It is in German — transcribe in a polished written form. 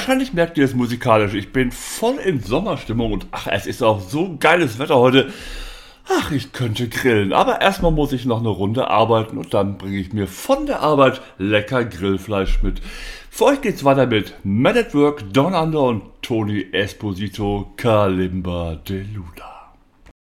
Wahrscheinlich merkt ihr es musikalisch. Ich bin voll in Sommerstimmung und es ist auch so geiles Wetter heute. Ich könnte grillen, aber erstmal muss ich noch eine Runde arbeiten und dann bringe ich mir von der Arbeit lecker Grillfleisch mit. Für euch geht's weiter mit Man at Work, Down Under und Tony Esposito, Kalimba de Luna.